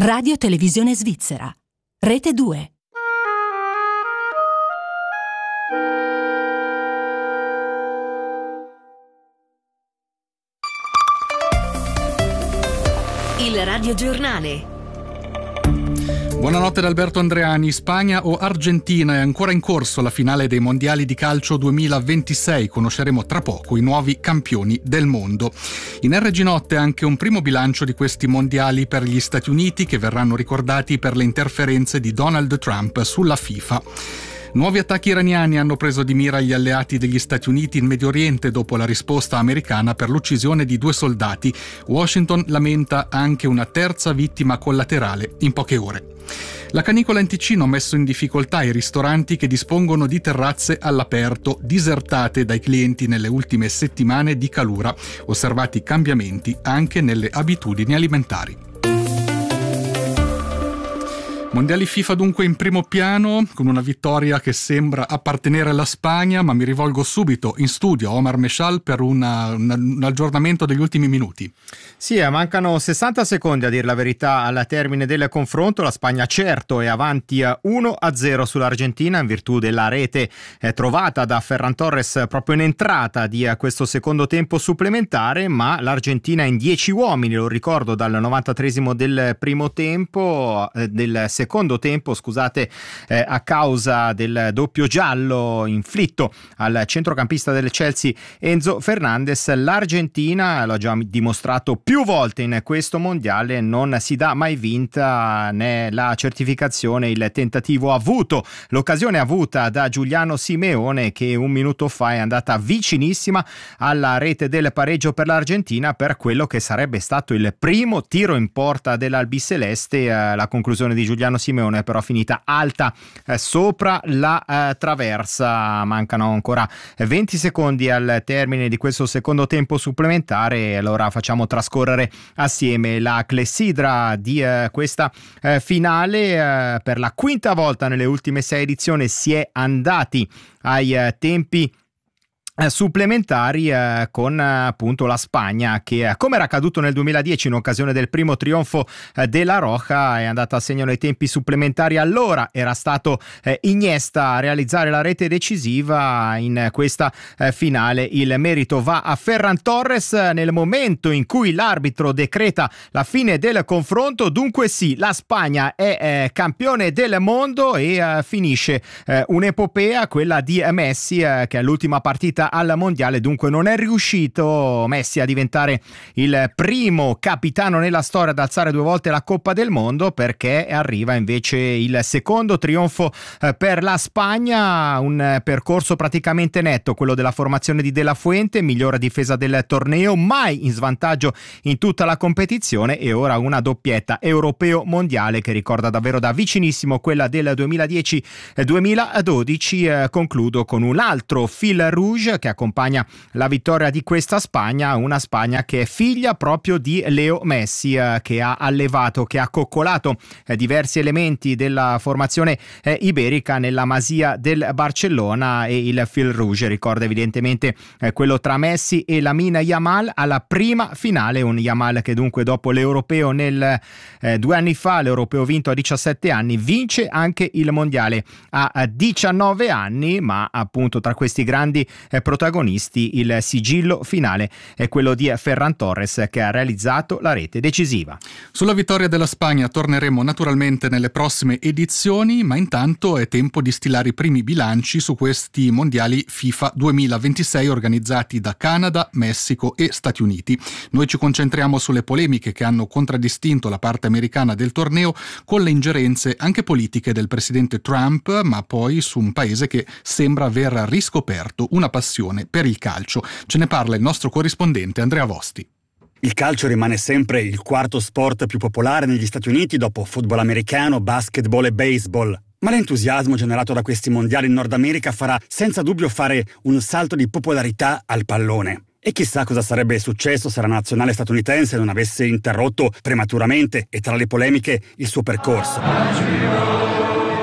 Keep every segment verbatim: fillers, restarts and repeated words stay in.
Radio Televisione Svizzera. Rete due. Il radiogiornale. Buonanotte da Alberto Andreani. Spagna o Argentina? È ancora in corso la finale dei mondiali di calcio duemilaventisei. Conosceremo tra poco i nuovi campioni del mondo. In R G Notte anche un primo bilancio di questi mondiali per gli Stati Uniti, che verranno ricordati per le interferenze di Donald Trump sulla FIFA. Nuovi attacchi iraniani hanno preso di mira gli alleati degli Stati Uniti in Medio Oriente dopo la risposta americana per l'uccisione di due soldati. Washington lamenta anche una terza vittima collaterale in poche ore. La canicola in Ticino ha messo in difficoltà i ristoranti che dispongono di terrazze all'aperto, disertate dai clienti nelle ultime settimane di calura. Osservati cambiamenti anche nelle abitudini alimentari. Mondiali FIFA dunque in primo piano, con una vittoria che sembra appartenere alla Spagna, ma mi rivolgo subito in studio a Omar Meshal per una, una, un aggiornamento degli ultimi minuti. Sì, mancano sessanta secondi a dir la verità al termine del confronto. La Spagna certo è avanti uno a zero sull'Argentina in virtù della rete eh, trovata da Ferran Torres proprio in entrata di eh, questo secondo tempo supplementare, ma l'Argentina in dieci uomini, lo ricordo, dal novantatreesimo del primo tempo, eh, del secondo secondo tempo, scusate, eh, a causa del doppio giallo inflitto al centrocampista del Chelsea Enzo Fernandez. L'Argentina, l'ho già dimostrato più volte in questo mondiale, non si dà mai vinta, né la certificazione, il tentativo avuto, l'occasione avuta da Giuliano Simeone, che un minuto fa è andata vicinissima alla rete del pareggio per l'Argentina per quello che sarebbe stato il primo tiro in porta dell'Albiceleste. Eh, la conclusione di Giuliano Simeone però finita alta eh, sopra la eh, traversa. Mancano ancora venti secondi al termine di questo secondo tempo supplementare, allora facciamo trascorrere assieme la clessidra di eh, questa eh, finale. Eh, per la quinta volta nelle ultime sei edizioni si è andati ai eh, tempi supplementari eh, con eh, appunto la Spagna che, eh, come era accaduto nel duemiladieci in occasione del primo trionfo eh, della Roja, è andata a segno nei tempi supplementari. Allora era stato eh, Iniesta a realizzare la rete decisiva. In questa eh, finale il merito va a Ferran Torres nel momento in cui l'arbitro decreta la fine del confronto. Dunque sì, la Spagna è eh, campione del mondo e eh, finisce eh, un'epopea, quella di Messi, eh, che all'ultima partita al mondiale dunque non è riuscito Messi a diventare il primo capitano nella storia ad alzare due volte la Coppa del Mondo, perché arriva invece il secondo trionfo eh, per la Spagna. Un percorso praticamente netto, quello della formazione di De La Fuente, migliore difesa del torneo, mai in svantaggio in tutta la competizione, e ora una doppietta europeo-mondiale che ricorda davvero da vicinissimo quella del duemiladieci duemiladodici. Eh, concludo con un altro fil rouge che accompagna la vittoria di questa Spagna, una Spagna che è figlia proprio di Leo Messi, eh, che ha allevato, che ha coccolato eh, diversi elementi della formazione eh, iberica nella Masia del Barcellona, e il fil rouge ricorda evidentemente eh, quello tra Messi e Lamine Yamal alla prima finale. Un Yamal che dunque dopo l'europeo nel eh, due anni fa, l'europeo vinto a diciassette anni, vince anche il mondiale a, a diciannove anni, ma appunto tra questi grandi eh, protagonisti il sigillo finale è quello di Ferran Torres, che ha realizzato la rete decisiva. Sulla vittoria della Spagna torneremo naturalmente nelle prossime edizioni, ma intanto è tempo di stilare i primi bilanci su questi mondiali FIFA duemilaventisei organizzati da Canada, Messico e Stati Uniti. Noi ci concentriamo sulle polemiche che hanno contraddistinto la parte americana del torneo, con le ingerenze anche politiche del presidente Trump, ma poi su un paese che sembra aver riscoperto una passione per il calcio. Ce ne parla il nostro corrispondente Andrea Vosti. Il calcio rimane sempre il quarto sport più popolare negli Stati Uniti dopo football americano, basketball e baseball. Ma l'entusiasmo generato da questi mondiali in Nord America farà senza dubbio fare un salto di popolarità al pallone. E chissà cosa sarebbe successo se la nazionale statunitense non avesse interrotto prematuramente e tra le polemiche il suo percorso.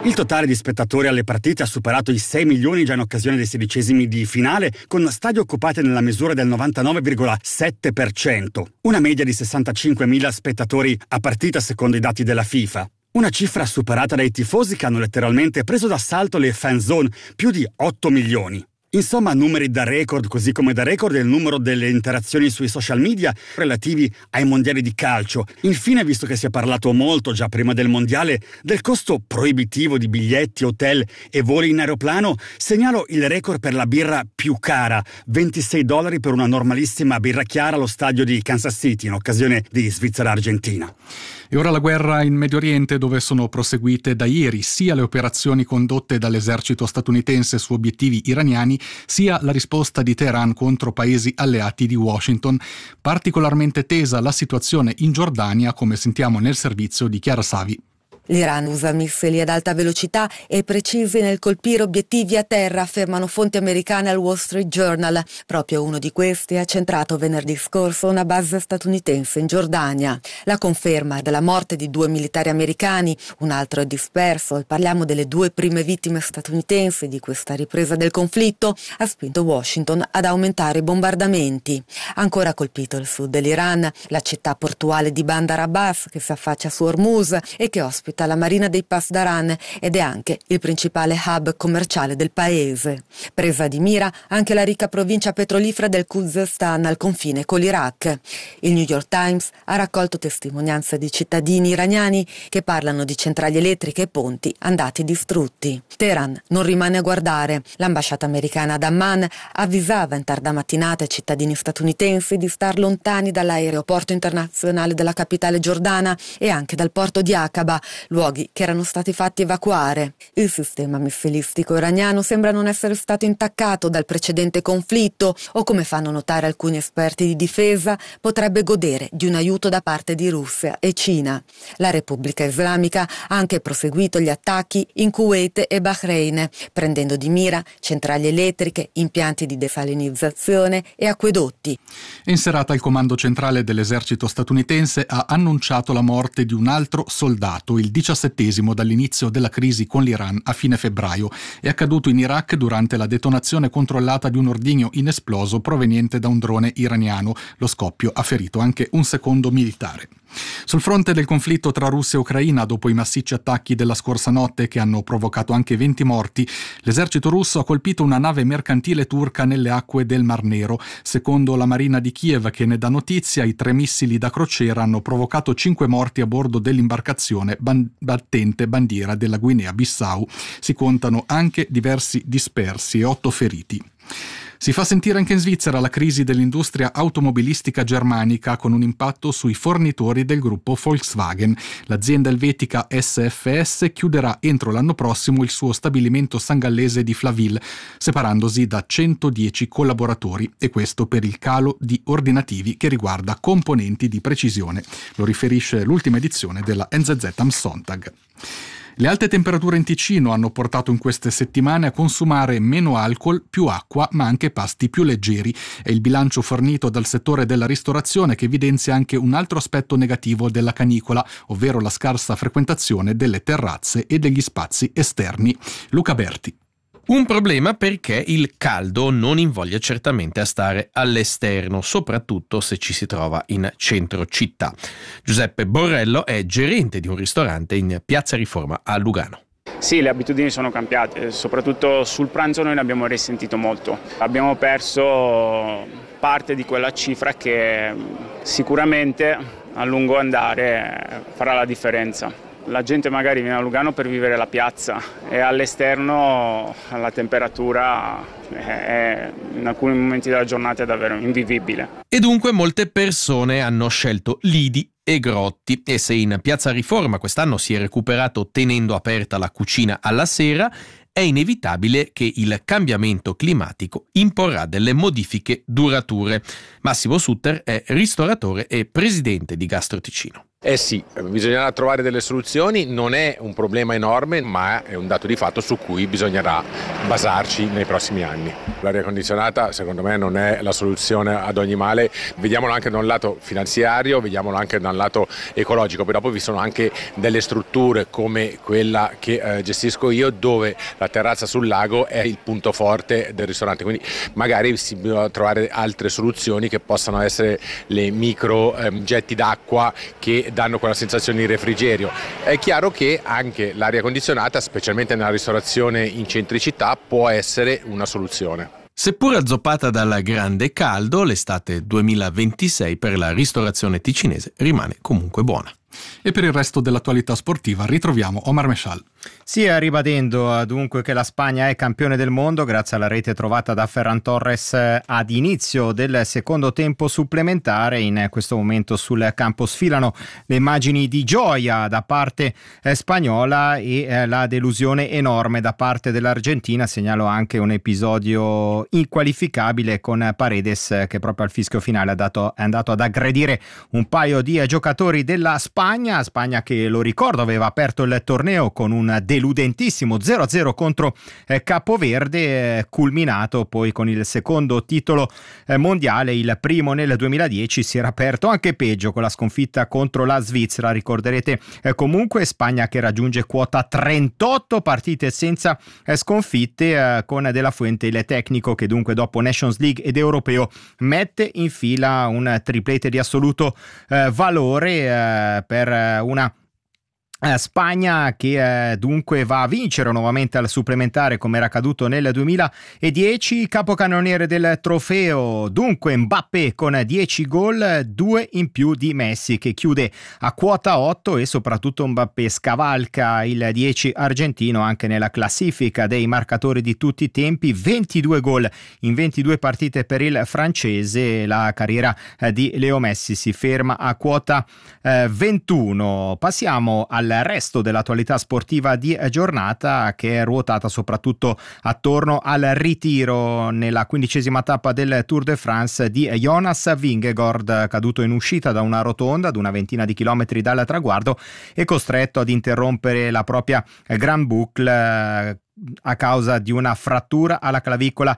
Il totale di spettatori alle partite ha superato i sei milioni già in occasione dei sedicesimi di finale, con stadi occupati nella misura del novantanove virgola sette per cento, una media di sessantacinquemila spettatori a partita secondo i dati della FIFA. Una cifra superata dai tifosi che hanno letteralmente preso d'assalto le fan zone, più di otto milioni. Insomma, numeri da record, così come da record è il numero delle interazioni sui social media relativi ai mondiali di calcio. Infine, visto che si è parlato molto già prima del mondiale del costo proibitivo di biglietti, hotel e voli in aeroplano, segnalo il record per la birra più cara, ventisei dollari per una normalissima birra chiara allo stadio di Kansas City in occasione di Svizzera-Argentina. E ora la guerra in Medio Oriente, dove sono proseguite da ieri sia le operazioni condotte dall'esercito statunitense su obiettivi iraniani, sia la risposta di Teheran contro paesi alleati di Washington. Particolarmente tesa la situazione in Giordania, come sentiamo nel servizio di Chiara Savi. L'Iran usa missili ad alta velocità e precisi nel colpire obiettivi a terra, affermano fonti americane al Wall Street Journal. Proprio uno di questi ha centrato venerdì scorso una base statunitense in Giordania. La conferma della morte di due militari americani, un altro è disperso, parliamo delle due prime vittime statunitensi di questa ripresa del conflitto, ha spinto Washington ad aumentare i bombardamenti. Ancora colpito il sud dell'Iran, la città portuale di Bandar Abbas, che si affaccia su Hormuz e che ospita la marina dei Pasdaran ed è anche il principale hub commerciale del paese. Presa di mira anche la ricca provincia petrolifera del Khuzestan al confine con l'Iraq. Il New York Times ha raccolto testimonianze di cittadini iraniani che parlano di centrali elettriche e ponti andati distrutti. Teheran non rimane a guardare. L'ambasciata americana ad Amman avvisava in tarda mattinata i cittadini statunitensi di star lontani dall'aeroporto internazionale della capitale giordana e anche dal porto di Aqaba, luoghi che erano stati fatti evacuare. Il sistema missilistico iraniano sembra non essere stato intaccato dal precedente conflitto o, come fanno notare alcuni esperti di difesa, potrebbe godere di un aiuto da parte di Russia e Cina. La Repubblica Islamica ha anche proseguito gli attacchi in Kuwait e Bahrain, prendendo di mira centrali elettriche, impianti di desalinizzazione e acquedotti. In serata il comando centrale dell'esercito statunitense ha annunciato la morte di un altro soldato, il diciassettesimo dall'inizio della crisi con l'Iran a fine febbraio. È accaduto in Iraq durante la detonazione controllata di un ordigno inesploso proveniente da un drone iraniano. Lo scoppio ha ferito anche un secondo militare. Sul fronte del conflitto tra Russia e Ucraina, dopo i massicci attacchi della scorsa notte che hanno provocato anche venti morti, l'esercito russo ha colpito una nave mercantile turca nelle acque del Mar Nero. Secondo la Marina di Kiev, che ne dà notizia, i tre missili da crociera hanno provocato cinque morti a bordo dell'imbarcazione ban- battente bandiera della Guinea-Bissau. Si contano anche diversi dispersi e otto feriti. Si fa sentire anche in Svizzera la crisi dell'industria automobilistica germanica, con un impatto sui fornitori del gruppo Volkswagen. L'azienda elvetica S F S chiuderà entro l'anno prossimo il suo stabilimento sangallese di Flaville, separandosi da centodieci collaboratori, e questo per il calo di ordinativi che riguarda componenti di precisione. Lo riferisce l'ultima edizione della N Z Z am Sonntag. Le alte temperature in Ticino hanno portato in queste settimane a consumare meno alcol, più acqua, ma anche pasti più leggeri. È il bilancio fornito dal settore della ristorazione, che evidenzia anche un altro aspetto negativo della canicola, ovvero la scarsa frequentazione delle terrazze e degli spazi esterni. Luca Berti. Un problema perché il caldo non invoglia certamente a stare all'esterno, soprattutto se ci si trova in centro città. Giuseppe Borrello è gerente di un ristorante in Piazza Riforma a Lugano. Sì, le abitudini sono cambiate, soprattutto sul pranzo noi ne abbiamo risentito molto. Abbiamo perso parte di quella cifra che sicuramente a lungo andare farà la differenza. La gente magari viene a Lugano per vivere la piazza e all'esterno la temperatura è, in alcuni momenti della giornata è davvero invivibile. E dunque molte persone hanno scelto lidi e grotti, e se in Piazza Riforma quest'anno si è recuperato tenendo aperta la cucina alla sera, è inevitabile che il cambiamento climatico imporrà delle modifiche durature. Massimo Sutter è ristoratore e presidente di Gastro Ticino. Eh sì, bisognerà trovare delle soluzioni, non è un problema enorme, ma è un dato di fatto su cui bisognerà basarci nei prossimi anni. L'aria condizionata secondo me non è la soluzione ad ogni male, vediamolo anche da un lato finanziario, vediamolo anche da un lato ecologico, però poi vi sono anche delle strutture come quella che eh, gestisco io, dove la terrazza sul lago è il punto forte del ristorante, quindi magari si bisogna trovare altre soluzioni che possano essere le micro eh, getti d'acqua che danno quella sensazione di refrigerio. È chiaro che anche l'aria condizionata, specialmente nella ristorazione in centri città, può essere una soluzione. Seppur azzoppata dal grande caldo, l'estate duemilaventisei per la ristorazione ticinese rimane comunque buona. E per il resto dell'attualità sportiva ritroviamo Omar Meshal. Sì, ribadendo dunque che la Spagna è campione del mondo grazie alla rete trovata da Ferran Torres ad inizio del secondo tempo supplementare. In questo momento sul campo sfilano le immagini di gioia da parte eh, spagnola e eh, la delusione enorme da parte dell'Argentina. Segnalo anche un episodio inqualificabile con Paredes che proprio al fischio finale è, dato, è andato ad aggredire un paio di eh, giocatori della Spagna, Spagna che, lo ricordo, aveva aperto il torneo con un deludentissimo zero a zero contro eh, Capoverde, eh, culminato poi con il secondo titolo eh, mondiale. Il primo nel duemiladieci si era aperto anche peggio con la sconfitta contro la Svizzera, ricorderete eh, comunque. Spagna che raggiunge quota trentotto partite senza eh, sconfitte, eh, con De La Fuente il tecnico che dunque dopo Nations League ed Europeo mette in fila un triplete di assoluto eh, valore eh, per una Spagna che eh, dunque va a vincere nuovamente al supplementare come era accaduto nel duemiladieci. Capocannoniere del trofeo dunque Mbappé con dieci gol, due in più di Messi che chiude a quota otto, e soprattutto Mbappé scavalca il dieci argentino anche nella classifica dei marcatori di tutti i tempi. ventidue gol in ventidue partite per il francese. La carriera eh, di Leo Messi si ferma a quota eh, ventuno. Passiamo al resto dell'attualità sportiva di giornata, che è ruotata soprattutto attorno al ritiro nella quindicesima tappa del Tour de France di Jonas Vingegaard, caduto in uscita da una rotonda ad una ventina di chilometri dal traguardo e costretto ad interrompere la propria Grand Boucle a causa di una frattura alla clavicola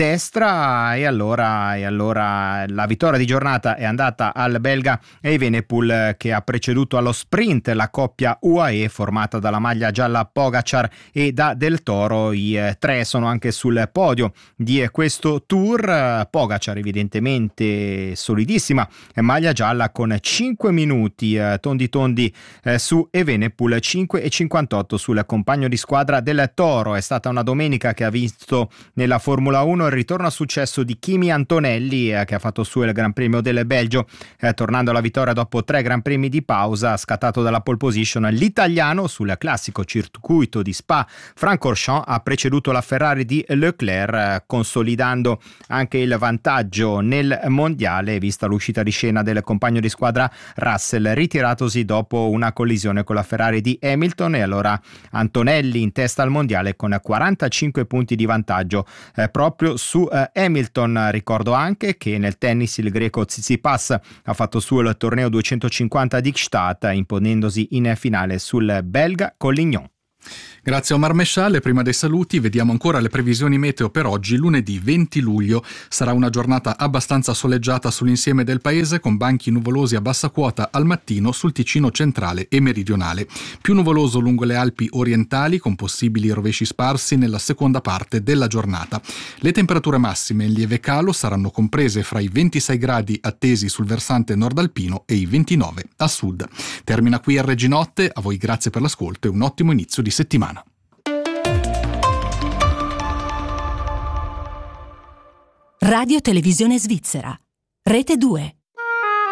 destra. E allora, e allora la vittoria di giornata è andata al belga Evenepoel, che ha preceduto allo sprint la coppia U A E formata dalla maglia gialla Pogacar e da Del Toro. I eh, tre sono anche sul podio di eh, questo Tour. Pogacar evidentemente solidissima maglia gialla con cinque minuti eh, tondi tondi eh, su Evenepoel, cinque e cinquantotto sul compagno di squadra Del Toro. È stata una domenica che ha visto nella Formula uno il ritorno a successo di Kimi Antonelli, eh, che ha fatto su il Gran Premio del Belgio, eh, tornando alla vittoria dopo tre Gran Premi di pausa. Scattato dalla pole position l'italiano sul classico circuito di Spa-Francorchamps, ha preceduto la Ferrari di Leclerc, eh, consolidando anche il vantaggio nel mondiale, vista l'uscita di scena del compagno di squadra Russell, ritiratosi dopo una collisione con la Ferrari di Hamilton. E allora Antonelli in testa al mondiale con quarantacinque punti di vantaggio eh, proprio su eh, Hamilton. Ricordo anche che nel tennis il greco Tsitsipas ha fatto su il torneo duecentocinquanta di Gstaad, imponendosi in finale sul belga Collignon. Grazie a Omar Meshal. E prima dei saluti vediamo ancora le previsioni meteo per oggi, lunedì venti luglio. Sarà una giornata abbastanza soleggiata sull'insieme del paese, con banchi nuvolosi a bassa quota al mattino sul Ticino centrale e meridionale. Più nuvoloso lungo le Alpi orientali, con possibili rovesci sparsi nella seconda parte della giornata. Le temperature massime in lieve calo saranno comprese fra i ventisei gradi attesi sul versante nordalpino e i ventinove a sud. Termina qui il Reginotte, a voi grazie per l'ascolto e un ottimo inizio di settimana. Radio Televisione Svizzera, Rete due.